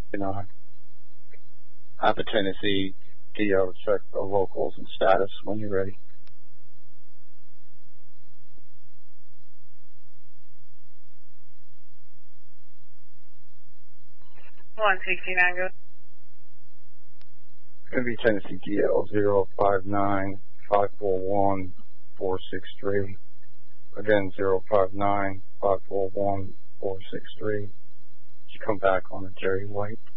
have a Tennessee DO check the locals and status when you're ready. One 69, go. It's going to be Tennessee DL 059-541-463. Again, 059-541-463. You come back on a Jerry White.